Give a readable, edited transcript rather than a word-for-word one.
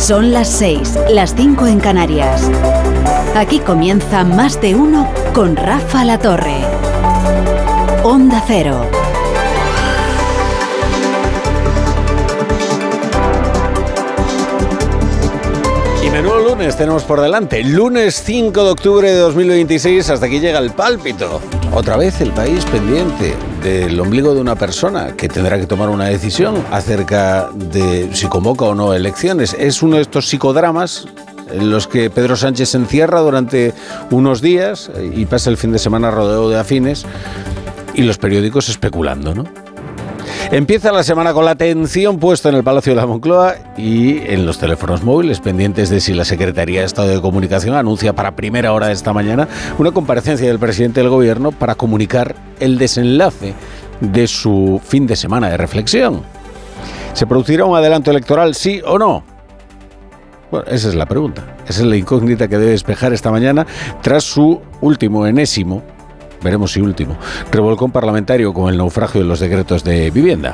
Son las 6, las 5 en Canarias. Aquí comienza Más de Uno con Rafa La Torre. Onda Cero. Y menudo lunes tenemos por delante. Lunes 5 de octubre de 2026. Hasta aquí llega el pálpito. Otra vez el país pendiente del ombligo de una persona que tendrá que tomar una decisión acerca de si convoca o no elecciones. Es uno de estos psicodramas en los que Pedro Sánchez se encierra durante unos días y pasa el fin de semana rodeado de afines y los periódicos especulando, ¿no? Empieza la semana con la atención puesta en el Palacio de la Moncloa y en los teléfonos móviles, pendientes de si la Secretaría de Estado de Comunicación anuncia para primera hora de esta mañana una comparecencia del presidente del Gobierno para comunicar el desenlace de su fin de semana de reflexión. ¿Se producirá un adelanto electoral, sí o no? Bueno, esa es la pregunta. Esa es la incógnita que debe despejar esta mañana tras su enésimo, veremos si último, revolcón parlamentario con el naufragio de los decretos de vivienda.